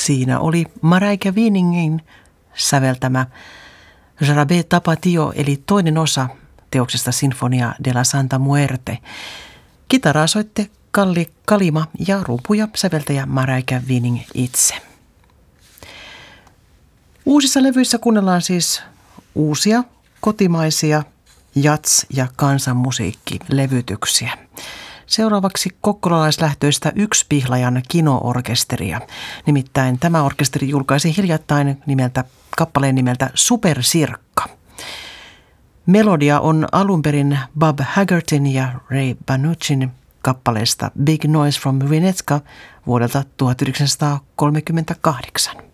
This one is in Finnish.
Siinä oli Maraika Winingin säveltämä Jarabe Tapatio, eli toinen osa teoksesta Sinfonia della Santa Muerte. Kitaraa soitti Kalli Kalima ja rumpuja säveltäjä Maraika Wining itse. Uusissa levyissä kuunnellaan siis uusia kotimaisia jats- ja kansanmusiikkilevytyksiä. Seuraavaksi kokkolalaislähtöistä Yksipihlajan kino-orkesteria. Nimittäin tämä orkesteri julkaisi hiljattain kappaleen nimeltä Supersirkka. Melodia on alun perin Bob Haggertin ja Ray Banuccin kappaleesta Big Noise from Winnetka vuodelta 1938.